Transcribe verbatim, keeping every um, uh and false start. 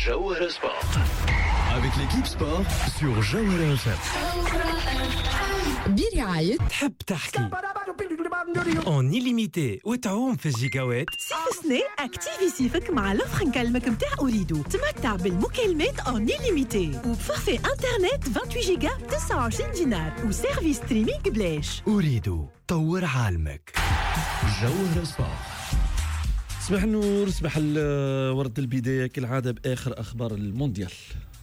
Jawhara Sport. Avec l'équipe sport sur Jawhara F M. برعاية تحب تحكي اون illimité وتعوم في الجيجاوات. صيف سنة اكتيفي صيفك مع لوفر نكلمك متاع أوريدو. تمتع بالمكالمات اون illimité وبفورفي انترنت ثمانية وعشرين جيجا تسعة وعشرين دينار وسيرفيس ستريمينغ بلاش. أريد طور عالمك. جوهرة سبورت. صباح النور، صباح الورد، البداية كالعادة بآخر أخبار المونديال.